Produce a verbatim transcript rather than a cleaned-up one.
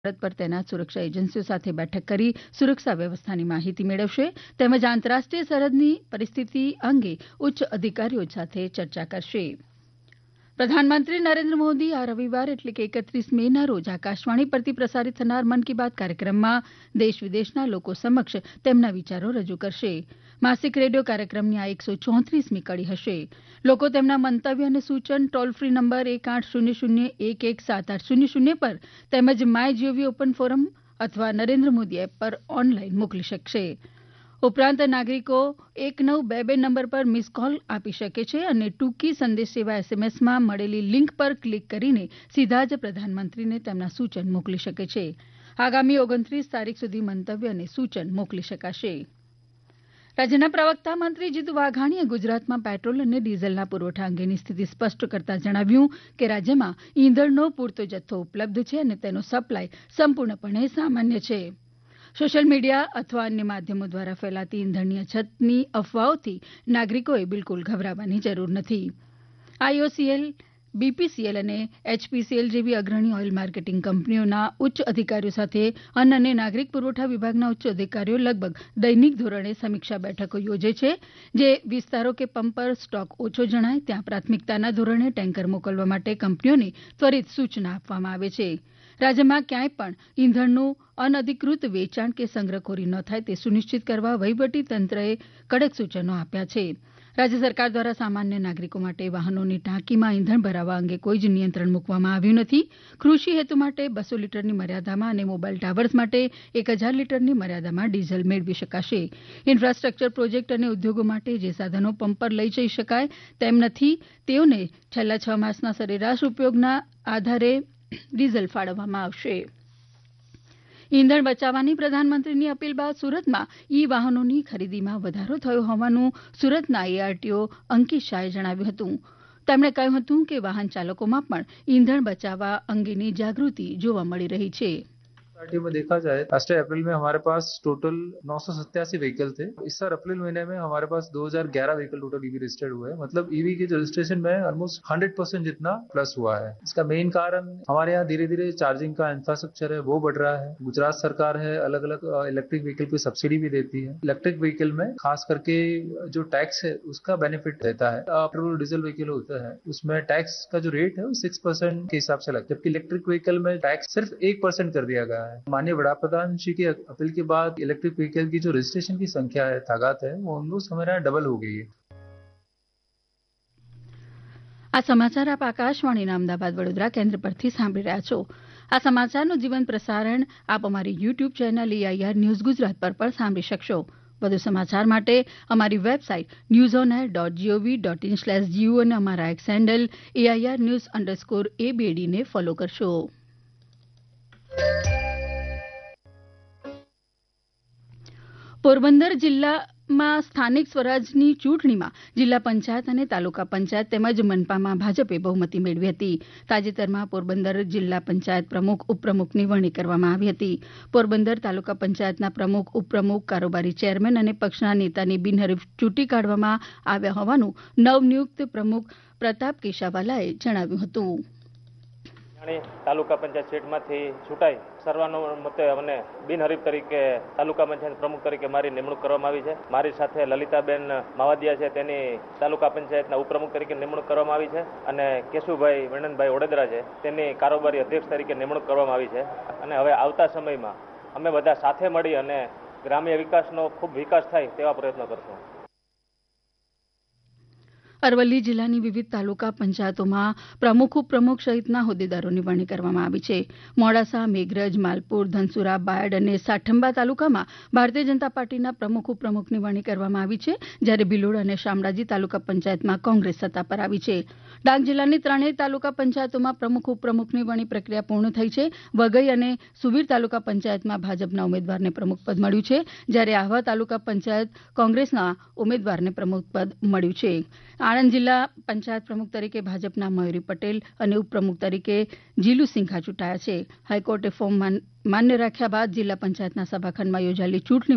ભારત પર તૈનાત સુરક્ષા એજન્સીઓ સાથે બેઠક કરી સુરક્ષા વ્યવસ્થાની માહિતી મેળવશે તેમજ આંતરરાષ્ટ્રીય સરહદની પરિસ્થિતિ અંગે ઉચ્ચ અધિકારીઓ સાથે ચર્ચા કરશે. પ્રધાનમંત્રી નરેન્દ્ર મોદી આ રવિવાર એટલે કે એકત્રીસ મે ના રોજ આકાશવાણી પરથી પ્રસારિત થનાર મન કી બાત કાર્યક્રમમાં દેશ વિદેશના લોકો સમક્ષ તેમના વિચારો રજૂ કરશે. માસિક રેડિયો કાર્યક્રમની આ એકસો ચોત્રીસમી કડી હશે. લોકો તેમના મંતવ્ય અને સૂચન ટોલ ફ્રી નંબર એક આઠ શૂન્ય શૂન્ય એક એક સાત આઠ શૂન્ય શૂન્ય પર તેમજ માય જીઓવી ઓપન ફોરમ અથવા નરેન્દ્ર મોદી એપ પર ઓનલાઈન મોકલી શકશે. ઉપરાંત નાગરિકો એક નવ બે બે નંબર પર મિસ કોલ આપી શકે છે અને ટૂંકી સંદેશ સેવા એસએમએસમાં મળેલી લિંક પર ક્લિક કરીને સીધા જ પ્રધાનમંત્રીને તેમના સૂચન મોકલી શકે છે. આગામી ઓગણત્રીસ તારીખ સુધી મંતવ્ય અને સૂચન મોકલી શકાશે. રાજ્યના પ્રવક્તા મંત્રી જીતુ વાઘાણીએ ગુજરાતમાં પેટ્રોલ અને ડીઝલના પુરવઠા અંગેની સ્થિતિ સ્પષ્ટ કરતા જણાવ્યું કે રાજ્યમાં ઇંધણનો પૂરતો જથ્થો ઉપલબ્ધ છે અને તેનો સપ્લાય સંપૂર્ણપણે સામાન્ય છે. સોશિયલ મીડિયા અથવા અન્ય માધ્યમો દ્વારા ફેલાતી ઇંધણની અછતની અફવાઓથી નાગરિકોએ બિલકુલ ગભરાવાની જરૂર નથી. આઈઓસીએલ, બીપીસીએલ અને એચપીસીએલ જેવી અગ્રણી ઓઇલ માર્કેટિંગ કંપનીઓના ઉચ્ચ અધિકારીઓ સાથે અન્ન અને નાગરિક પુરવઠા વિભાગના ઉચ્ચ અધિકારીઓ લગભગ દૈનિક ધોરણે સમીક્ષા બેઠકો યોજે છે. જે વિસ્તારો કે પંપ પર સ્ટોક ઓછો જણાય ત્યાં પ્રાથમિકતાના ધોરણે ટેન્કર મોકલવા માટે કંપનીઓને ત્વરિત સૂચના આપવામાં આવે છે. રાજ્યમાં ક્યાંય પણ ઇંધણનું અનધિકૃત વેચાણ કે સંગ્રહખોરી ન થાય તે સુનિશ્ચિત કરવા વહીવટી તંત્રએ કડક સૂચનો આપ્યા છે. રાજ્ય સરકાર દ્વારા સામાન્ય નાગરિકો માટે વાહનોની ટાંકીમાં ઇંધણ ભરાવવા અંગે કોઈ જ નિયંત્રણ મૂકવામાં આવ્યું નથી. કૃષિ હેતુ માટે બસો લીટરની મર્યાદામાં અને મોબાઈલ ટાવર્સ માટે એક હજાર લીટરની મર્યાદામાં ડીઝલ મેળવી શકાશે. ઇન્ફ્રાસ્ટ્રક્ચર પ્રોજેક્ટ અને ઉદ્યોગો માટે જે સાધનો પંપ પર લઈ જઈ શકાય તેમ નથી તેઓને છેલ્લા છ માસના સરેરાશ ઉપયોગના આધારે ડીઝલ ફાળવવામાં આવશે. ઇંધણ બચાવવાની પ્રધાનમંત્રીની અપીલ બાદ સુરતમાં ઈ વાહનોની ખરીદીમાં વધારો થયો હોવાનું સુરતના એઆરટીઓ અંકિત શાહે જણાવ્યું હતું. તેમણે કહ્યું હતું કે વાહન ચાલકોમાં પણ ઇંધણ બચાવવા અંગેની જાગૃતિ જોવા મળી રહી છે. में देखा जाए लास्ट अप्रैल में हमारे पास टोटल नौ सौ सत्तासी व्हीकल थे. इस साल अप्रैल महीने में हमारे पास दो हज़ार ग्यारह व्हीकल टोटल ईवी रजिस्टर्ड हुए हैं. मतलब ईवी के रजिस्ट्रेशन में ऑलमोस्ट हंड्रेड परसेंट जितना प्लस हुआ है. इसका मेन कारण हमारे यहाँ धीरे धीरे चार्जिंग का इंफ्रास्ट्रक्चर है वो बढ़ रहा है. गुजरात सरकार है अलग अलग इलेक्ट्रिक व्हीकल पे सब्सिडी भी देती है. इलेक्ट्रिक व्हीकल में खास करके जो टैक्स है उसका बेनिफिट रहता है. पेट्रोल डीजल व्हीकल होता है उसमें टैक्स का जो रेट है वो सिक्स परसेंट के हिसाब से लगता है, जबकि इलेक्ट्रिक व्हीकल में टैक्स सिर्फ एक परसेंट कर दिया गया है. माननीय बड़ा प्रधान श्री की अपील के बाद इलेक्ट्रिक व्हीकल की जो रजिस्ट्रेशन की संख्या है तादाद है वो उनको हमारे यहाँ डबल हो गई है. આ સમાચાર આપ આકાશવાણીના અમદાવાદ વડોદરા કેન્દ્ર પરથી સાંભળી રહ્યા છો. આ સમાચારનું જીવંત પ્રસારણ આપ અમારી YouTube channel AIR news Gujarat પર પણ સાંભળી શકશો. વધુ સમાચાર માટે અમારી website news on air dot GOV dot in slash Jio અને અમારા x handle AIR news underscore એબીએડીને follow કરશો. પોરબંદર જિલ્લામાં સ્થાનિક સ્વરાજની ચૂંટણીમાં જિલ્લા પંચાયત અને તાલુકા પંચાયત તેમજ મનપામાં ભાજપે બહુમતી મેળવી હતી. તાજેતરમાં પોરબંદર જિલ્લા પંચાયત પ્રમુખ ઉપપ્રમુખની વરણી કરવામાં આવી હતી. પોરબંદર તાલુકા પંચાયતના પ્રમુખ ઉપપ્રમુખ કારોબારી ચેરમેન અને પક્ષના નેતાની બિનહરીફ ચૂંટી કાઢવામાં આવ્યા હોવાનું નવનિયુક્ત પ્રમુખ પ્રતાપ કેશાવાલાએ જણાવ્યું હતું. તાલુકા પંચાયત સીટમાંથી ચૂંટાઈ સર્વાનુમતે મને બિનહરીફ તરીકે તાલુકા પંચાયત પ્રમુખ તરીકે મારી નિમણૂક કરવામાં આવી છે. મારી સાથે લલિતાબેન માવાદિયા છે તેની તાલુકા પંચાયતના ઉપપ્રમુખ તરીકે નિમણૂક કરવામાં આવી છે અને કેશુભાઈ વર્ણનભાઈ ઓડેદરા છે તેની કારોબારી અધ્યક્ષ તરીકે નિમણૂક કરવામાં આવી છે. અને હવે આવતા સમયમાં અમે બધા સાથે મળી અને ગ્રામ્ય વિકાસનો ખૂબ વિકાસ થાય તેવા પ્રયત્નો કરશું. અરવલ્લી જિલ્લાની વિવિધ તાલુકા પંચાયતોમાં પ્રમુખ ઉપપ્રમુખ સહિતના હોદ્દેદારોની વરણી કરવામાં આવી છે. મોડાસા, મેઘરજ, માલપુર, ધનસુરા, બાયડ અને સાઠંબા તાલુકામાં ભારતીય જનતા પાર્ટીના પ્રમુખ ઉપપ્રમુખની વરણી કરવામાં આવી છે. જ્યારે ભિલોડ અને શામળાજી તાલુકા પંચાયતમાં કોંગ્રેસ સત્તા પર આવી છે. ડાંગ જિલ્લાની ત્રણેય તાલુકા પંચાયતોમાં પ્રમુખ ઉપપ્રમુખની વરણી પ્રક્રિયા પૂર્ણ થઈ છે. વઘઈ અને સુબીર તાલુકા પંચાયતમાં ભાજપના ઉમેદવારને પ્રમુખપદ મળ્યું છે. જ્યારે આહવા તાલુકા પંચાયત કોંગ્રેસના ઉમેદવારને પ્રમુખપદ મળ્યું છે. આણંદ જિલ્લા પંચાયત પ્રમુખ તરીકે ભાજપના મયુરી પટેલ અને ઉપપ્રમુખ તરીકે જીલુ સિંઘા ચૂંટાયા છે. હાઈકોર્ટે ફોર્મ માન્ય રાખ્યા બાદ જિલ્લા પંચાયતના સભાખંડમાં યોજાયેલી ચૂંટણી